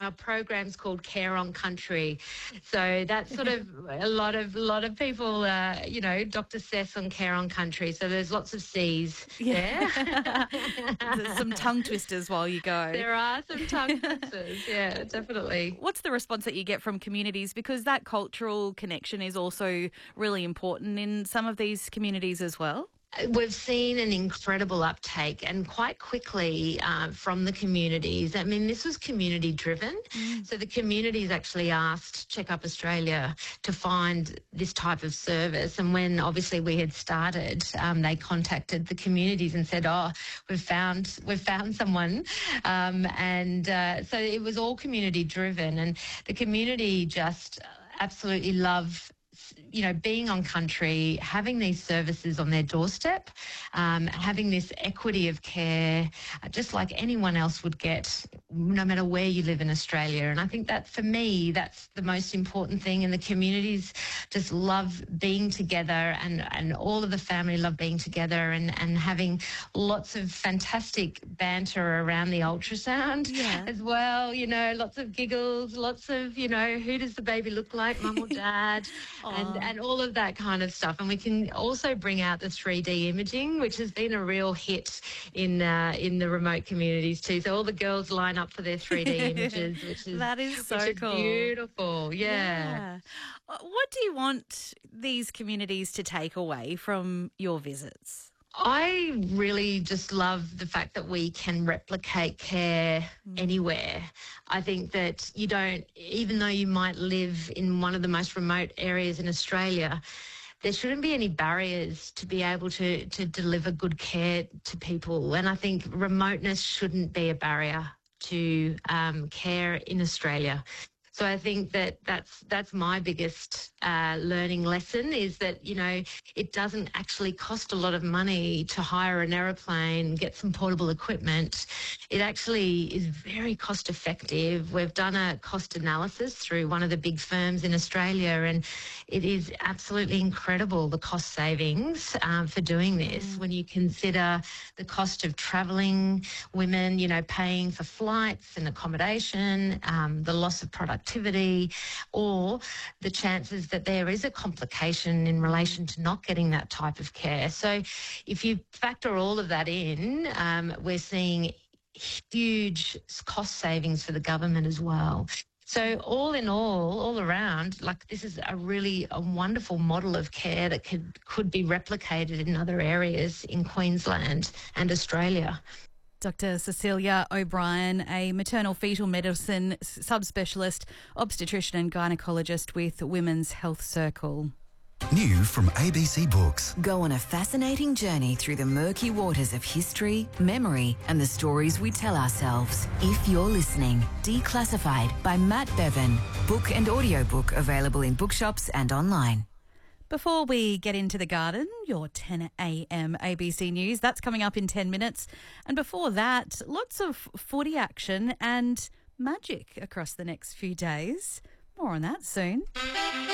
our program's called Care on Country. So that's sort of a lot of people, Dr. Seth on Care on Country. So there's lots of C's there. There's some tongue twisters while you go. There are some tongue twisters, yeah, definitely. What's the response that you get from communities? Because that cultural connection is also really important in some of these communities as well. We've seen an incredible uptake and quite quickly from the communities. I mean, this was community driven. So the communities actually asked Check Up Australia to find this type of service. And when obviously we had started, they contacted the communities and said, we've found someone. So it was all community driven, and the community just absolutely love being on country, having these services on their doorstep, having this equity of care, just like anyone else would get, no matter where you live in Australia. And I think that, for me, that's the most important thing. And the communities just love being together, and all of the family love being together and having lots of fantastic banter around the ultrasound as well. Lots of giggles, lots of, who does the baby look like, mum or dad? And all of that kind of stuff. And we can also bring out the 3D imaging, which has been a real hit in the remote communities too. So all the girls line up for their 3D images, which is so cool. Beautiful. Yeah. What do you want these communities to take away from your visits? I really just love the fact that we can replicate care anywhere. I think that even though you might live in one of the most remote areas in Australia, there shouldn't be any barriers to be able to deliver good care to people. And I think remoteness shouldn't be a barrier to care in Australia. So I think that's my biggest learning lesson, is that, it doesn't actually cost a lot of money to hire an aeroplane, get some portable equipment. It actually is very cost effective. We've done a cost analysis through one of the big firms in Australia, and it is absolutely incredible, the cost savings for doing this. When you consider the cost of travelling, women, paying for flights and accommodation, the loss of productivity, or the chances that there is a complication in relation to not getting that type of care. So if you factor all of that in, we're seeing huge cost savings for the government as well. So all in all around, this is a wonderful model of care that could be replicated in other areas in Queensland and Australia. Dr. Cecilia O'Brien, a maternal fetal medicine subspecialist, obstetrician and gynaecologist with Women's Health Circle. New from ABC Books. Go on a fascinating journey through the murky waters of history, memory, and the stories we tell ourselves. If You're Listening, Declassified by Matt Bevan. Book and audiobook available in bookshops and online. Before we get into the garden, your 10 a.m. ABC News, that's coming up in 10 minutes. And before that, lots of footy action and magic across the next few days. More on that soon.